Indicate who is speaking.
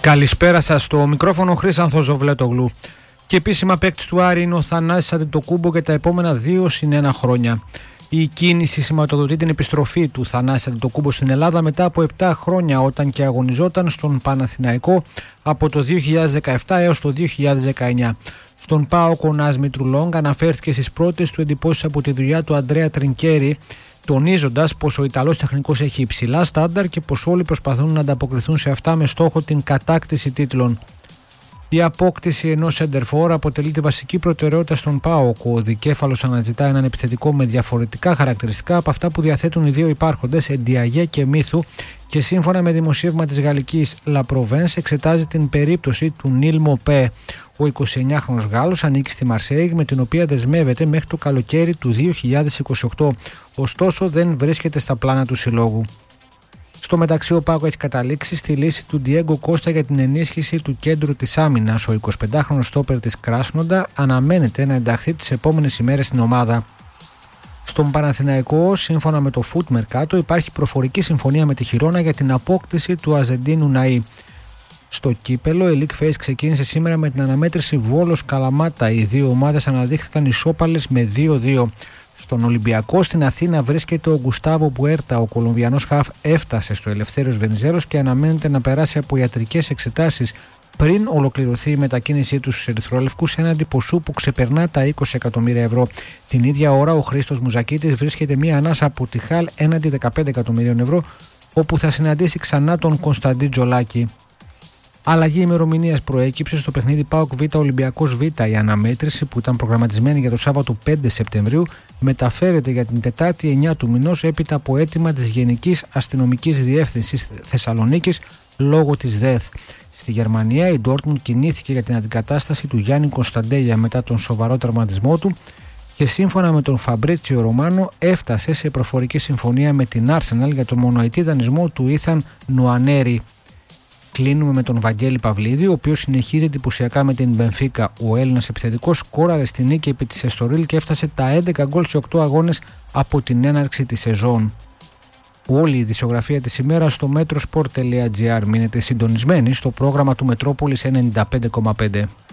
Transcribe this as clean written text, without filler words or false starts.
Speaker 1: Καλησπέρα σας, στο μικρόφωνο Χρήσανθος Ζωβλέτογλου. Και επίσημα παίκτης του Άρη είναι ο Θανάσης Αντετοκούμπο για τα επόμενα 2+1 χρόνια. Η κίνηση σηματοδοτεί την επιστροφή του Θανάση Αντετοκούμπο στην Ελλάδα μετά από 7 χρόνια, όταν και αγωνιζόταν στον Παναθηναϊκό από το 2017 έως το 2019. Στον ΠΑΟΚ ο Νας Μητρουλόγκ αναφέρθηκε στις πρώτες του εντυπώσεις από τη δουλειά του Αντρέα Τρινκέρι, τονίζοντας πως ο Ιταλός τεχνικός έχει υψηλά στάνταρ και πως όλοι προσπαθούν να ανταποκριθούν σε αυτά με στόχο την κατάκτηση τίτλων. Η απόκτηση ενός σεντερφόρ αποτελεί τη βασική προτεραιότητα στον ΠΑΟΚ. Ο δικέφαλος αναζητά έναν επιθετικό με διαφορετικά χαρακτηριστικά από αυτά που διαθέτουν οι δύο υπάρχοντες, Εντιαγέ και Μίθου, και σύμφωνα με δημοσίευμα της γαλλικής La Provence εξετάζει την περίπτωση του Νίλ Μοπέ. Ο 29χρονος Γάλλος ανήκει στη Μαρσέιγ, με την οποία δεσμεύεται μέχρι το καλοκαίρι του 2028. Ωστόσο δεν βρίσκεται στα πλάνα του συλλόγου. Στο μεταξύ, ο ΠΑΟΚ έχει καταλήξει στη λύση του Ντιέγκο Κώστα για την ενίσχυση του κέντρου της άμυνας. Ο 25χρονος στόπερ της Κράσνοντα αναμένεται να ενταχθεί τις επόμενες ημέρες στην ομάδα. Στον Παναθηναϊκό, σύμφωνα με το Foot Mercato, υπάρχει προφορική συμφωνία με τη Χιρόνα για την απόκτηση του Αζεντίνου Ναΐ. Στο κύπελο, η League Face ξεκίνησε σήμερα με την αναμέτρηση Βόλος Καλαμάτα. Οι δύο ομάδες αναδείχθηκαν ισόπαλες με 2-2. Στον Ολυμπιακό στην Αθήνα βρίσκεται ο Γκουστάβο Πουέρτα. Ο Κολομβιανός χαφ έφτασε στο Ελευθέριος Βενιζέλος και αναμένεται να περάσει από ιατρικές εξετάσεις πριν ολοκληρωθεί η μετακίνησή του στους ερυθρόλευκους έναντι ποσού που ξεπερνά τα 20 εκατομμύρια ευρώ. Την ίδια ώρα ο Χρήστος Μουζακίτης βρίσκεται μία ανάσα από τη Χαλ έναντι 15 εκατομμυρίων ευρώ, όπου θα συναντήσει ξανά τον Κωνσταντίν Τζολάκη. Αλλαγή ημερομηνίας προέκυψε στο παιχνίδι ΠΑΟΚ Β Ολυμπιακός Β. Η αναμέτρηση, που ήταν προγραμματισμένη για το Σάββατο 5 Σεπτεμβρίου, μεταφέρεται για την Τετάρτη 9 του μηνός έπειτα από αίτημα της Γενικής Αστυνομικής Διεύθυνσης Θεσσαλονίκης λόγω της ΔΕΘ. Στη Γερμανία, η Ντόρτμουντ κινήθηκε για την αντικατάσταση του Γιάννη Κωνσταντέλια μετά τον σοβαρό τραυματισμό του και σύμφωνα με τον Φαμπρίτσιο Ρωμάνο έφτασε σε προφορική συμφωνία με την Arsenal για τον μονοετή δανεισμό του Ήθαν Νουανέρη. Κλείνουμε με τον Βαγγέλη Παυλίδη, ο οποίος συνεχίζει εντυπωσιακά με την Μπενφίκα. Ο Έλληνας επιθετικός σκόραρε στη νίκη επί της Εστορίλ και έφτασε τα 11 γκολ σε 8 αγώνες από την έναρξη της σεζόν. Όλη η δισογραφία της ημέρας στο metrosport.gr. Μείνετε συντονισμένοι στο πρόγραμμα του Μετρόπολης 95,5.